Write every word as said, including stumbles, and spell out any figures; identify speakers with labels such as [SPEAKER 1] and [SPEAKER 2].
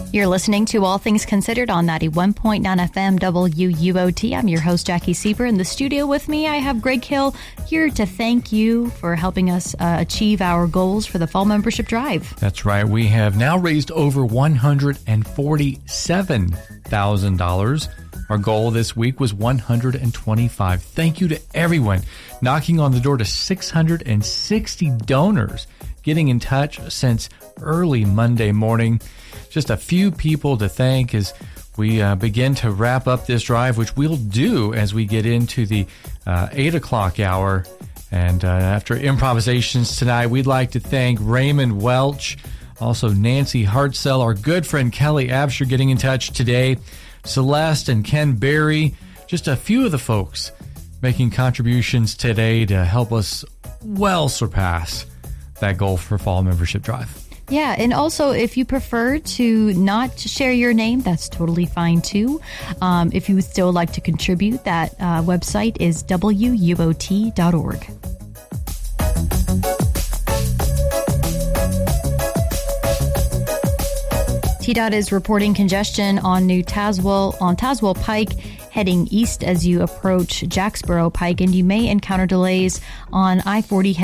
[SPEAKER 1] You're listening to All Things Considered on ninety-one point nine F M W U O T. I'm your host, Jackie Sieber. In the studio with me, I have Greg Hill here to thank you for helping us uh, achieve our goals for the Fall Membership Drive.
[SPEAKER 2] That's right. We have now raised over one hundred forty-seven thousand dollars. Our goal this week was one hundred twenty-five thousand dollars. Thank you to everyone knocking on the door to six hundred sixty donors getting in touch since early Monday morning. Just a few people to thank as we uh, begin to wrap up this drive, which we'll do as we get into the uh, eight o'clock hour. And uh, after improvisations tonight, we'd like to thank Raymond Welch, also Nancy Hartzell, our good friend Kelly Absher getting in touch today, Celeste and Ken Berry, just a few of the folks making contributions today to help us well surpass that goal for Fall Membership Drive.
[SPEAKER 1] Yeah, and also if you prefer to not share your name, that's totally fine too. Um, if you would still like to contribute, that uh, website is W U O T dot org. T DOT is reporting congestion on New Tazewell, on Tazewell Pike, heading east as you approach Jacksboro Pike, and you may encounter delays on I forty